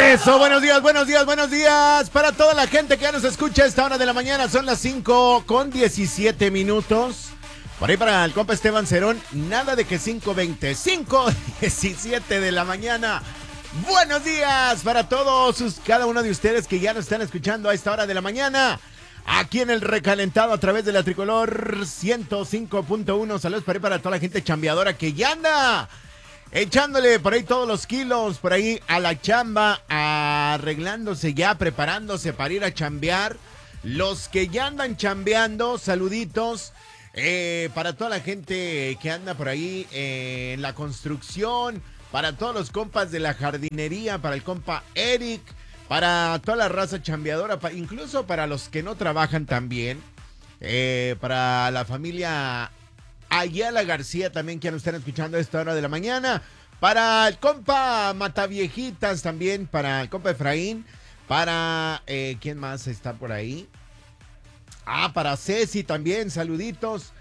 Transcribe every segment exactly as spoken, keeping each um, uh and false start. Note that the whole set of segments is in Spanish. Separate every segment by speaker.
Speaker 1: Eso, buenos días, buenos días, buenos días para toda la gente que ya nos escucha a esta hora de la mañana. Son las cinco con diecisiete minutos. Por ahí para el compa Esteban Cerón, nada de que cinco veinte, cinco diecisiete de la mañana. Buenos días para todos, sus, cada uno de ustedes que ya nos están escuchando a esta hora de la mañana. Aquí en el recalentado a través de la Tricolor ciento cinco punto uno. Saludos por ahí para toda la gente chambeadora que ya anda echándole por ahí todos los kilos, por ahí a la chamba, arreglándose ya, preparándose para ir a chambear. Los que ya andan chambeando, saluditos eh, para toda la gente que anda por ahí eh, en la construcción, para todos los compas de la jardinería, para el compa Eric, para toda la raza chambeadora, para, incluso para los que no trabajan también, eh, para la familia Ayala García también, que ya nos están escuchando a esta hora de la mañana. Para el compa Mataviejitas también, para el compa Efraín. Para, eh, ¿quién más está por ahí? Ah, para Ceci también, saluditos.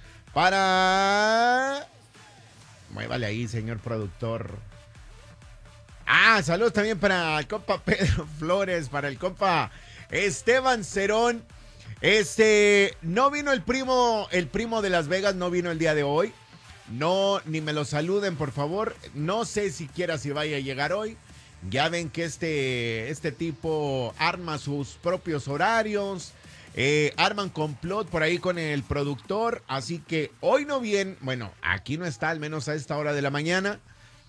Speaker 1: Para... Muévale ahí, señor productor. Ah, saludos también para el compa Pedro Flores, para el compa Esteban Cerón. Este, no vino el primo, el primo de Las Vegas, no vino el día de hoy. No, ni me lo saluden, por favor. No sé siquiera si vaya a llegar hoy. Ya ven que este, este tipo arma sus propios horarios. Eh, arman complot por ahí con el productor. Así que hoy no viene, bueno, aquí no está, al menos a esta hora de la mañana,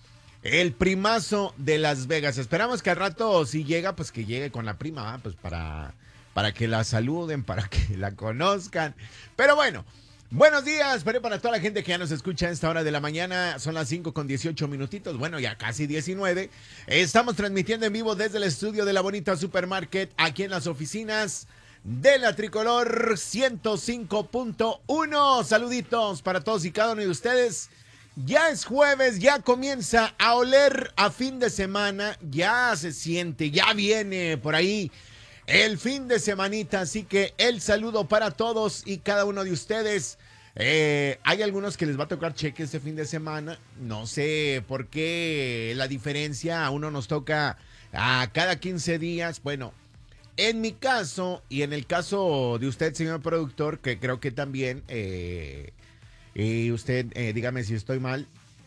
Speaker 1: el primazo de Las Vegas. Esperamos que al rato, si llega, pues que llegue con la prima, ¿eh? Pues para... para que la saluden, para que la conozcan. Pero bueno, buenos días, pero para toda la gente que ya nos escucha a esta hora de la mañana. Son las cinco con dieciocho minutitos, bueno, ya casi diecinueve. Estamos transmitiendo en vivo desde el estudio de la bonita Supermarket, aquí en las oficinas de la Tricolor ciento cinco punto uno. Saluditos para todos y cada uno de ustedes. Ya es jueves, ya comienza a oler a fin de semana, ya se siente, ya viene por ahí el fin de semanita, así que el saludo para todos y cada uno de ustedes. Eh, hay algunos que les va a tocar cheque este fin de semana. No sé por qué la diferencia. A uno nos toca a cada quince días. Bueno, en mi caso y en el caso de usted, señor productor, que creo que también, eh, y usted, eh, dígame si estoy mal,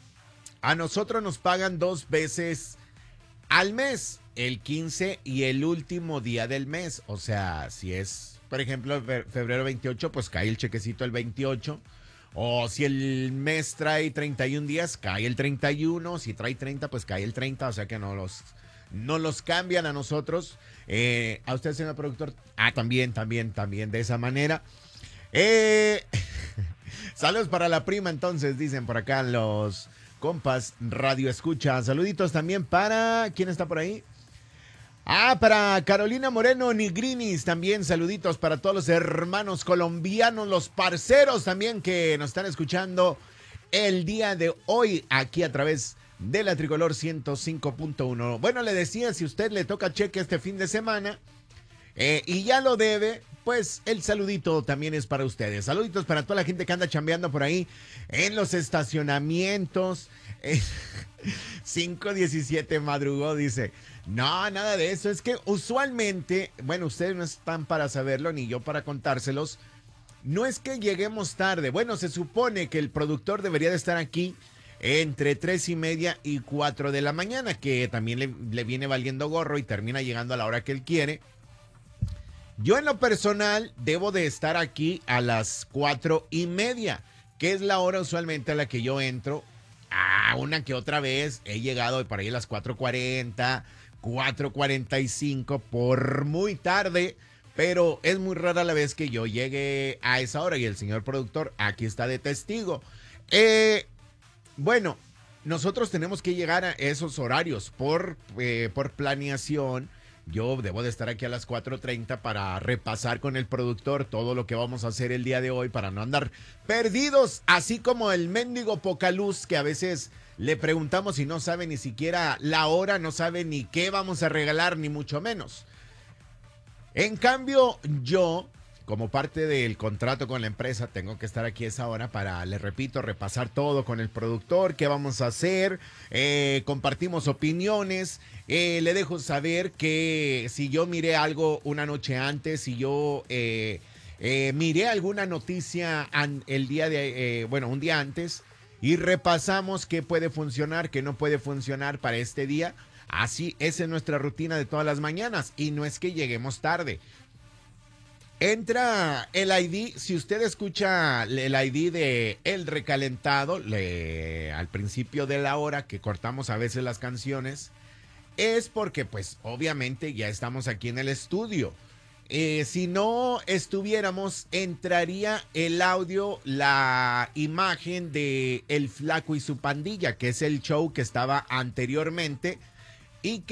Speaker 1: a nosotros nos pagan dos veces al mes, el quince y el último día del mes. O sea, si es, por ejemplo, febrero veintiocho, pues cae el chequecito el veintiocho. O si el mes trae treinta y un días, cae el treinta y uno. Si trae treinta, pues cae el treinta. O sea que no los, no los cambian a nosotros. Eh, a usted, señor productor. Ah, también, también, también de esa manera. Eh, saludos para la prima, entonces, dicen por acá los compas Radio Escucha. Saluditos también para... ¿Quién está por ahí? Ah, para Carolina Moreno Nigrinis también, saluditos para todos los hermanos colombianos, los parceros también que nos están escuchando el día de hoy aquí a través de la Tricolor ciento cinco punto uno. Bueno, le decía, si usted le toca cheque este fin de semana eh, y ya lo debe, pues el saludito también es para ustedes. Saluditos para toda la gente que anda chambeando por ahí en los estacionamientos. Eh, cinco diecisiete madrugó, dice. No, nada de eso. Es que usualmente, bueno, ustedes no están para saberlo ni yo para contárselos. No es que lleguemos tarde. Bueno, se supone que el productor debería de estar aquí entre tres y media y cuatro de la mañana, que también le, le viene valiendo gorro y termina llegando a la hora que él quiere. Yo en lo personal debo de estar aquí a las cuatro y media, que es la hora usualmente a la que yo entro. Ah, una que otra vez he llegado para ahí a las cuatro cuarenta, cuatro cuarenta y cinco, por muy tarde, pero es muy rara la vez que yo llegue a esa hora y el señor productor aquí está de testigo. Eh, bueno, nosotros tenemos que llegar a esos horarios por, eh, por planeación. Yo debo de estar aquí a las cuatro treinta para repasar con el productor todo lo que vamos a hacer el día de hoy para no andar perdidos, así como el mendigo Pocaluz que a veces le preguntamos y no sabe ni siquiera la hora, no sabe ni qué vamos a regalar, ni mucho menos. En cambio, yo como parte del contrato con la empresa, tengo que estar aquí a esa hora para, les repito, repasar todo con el productor, qué vamos a hacer, eh, compartimos opiniones, eh, le dejo saber que si yo miré algo una noche antes, si yo eh, eh, miré alguna noticia an, el día de, eh, bueno, un día antes, y repasamos qué puede funcionar, qué no puede funcionar para este día. Así, esa es nuestra rutina de todas las mañanas, y no es que lleguemos tarde. Entra el I D, si usted escucha el I D de El Recalentado, le, al principio de la hora que cortamos a veces las canciones, es porque pues obviamente ya estamos aquí en el estudio. Eh, si no estuviéramos, entraría el audio, la imagen de El Flaco y su pandilla, que es el show que estaba anteriormente y que